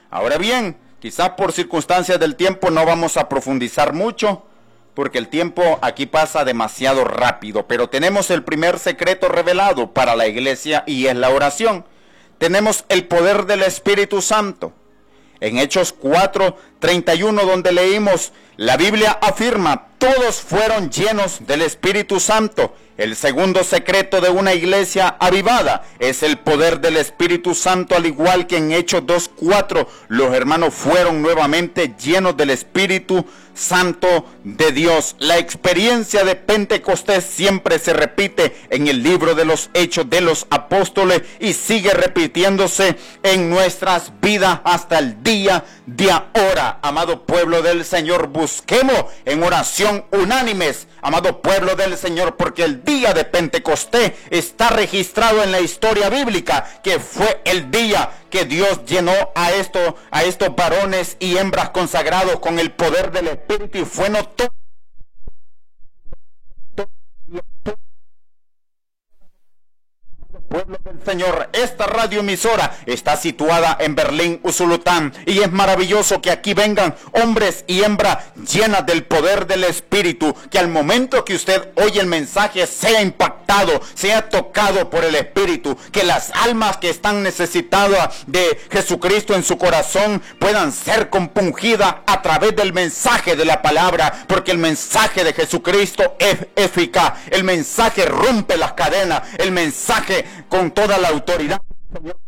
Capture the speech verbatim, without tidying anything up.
Ahora bien, quizás por circunstancias del tiempo no vamos a profundizar mucho, porque el tiempo aquí pasa demasiado rápido, pero tenemos el primer secreto revelado para la iglesia y es la oración. Tenemos el poder del Espíritu Santo. En Hechos cuatro treinta y uno, donde leímos, la Biblia afirma, todos fueron llenos del Espíritu Santo. El segundo secreto de una iglesia avivada es el poder del Espíritu Santo, al igual que en Hechos dos cuatro, los hermanos fueron nuevamente llenos del Espíritu Santo de Dios. La experiencia de Pentecostés siempre se repite en el libro de los Hechos de los Apóstoles y sigue repitiéndose en nuestras vidas hasta el día de ahora. Amado pueblo del Señor, busquemos en oración unánimes, amado pueblo del Señor, porque el día de Pentecostés está registrado en la historia bíblica, que fue el día que Dios llenó a, esto, a estos varones y hembras consagrados con el poder del Espíritu, y fue notorio. Pueblo del Señor, esta radioemisora está situada en Berlín, Usulután, y es maravilloso que aquí vengan hombres y hembras llenas del poder del Espíritu, que al momento que usted oye el mensaje sea impactado, sea tocado por el Espíritu, que las almas que están necesitadas de Jesucristo en su corazón puedan ser compungidas a través del mensaje de la palabra, porque el mensaje de Jesucristo es eficaz, el mensaje rompe las cadenas, el mensaje con toda la autoridad.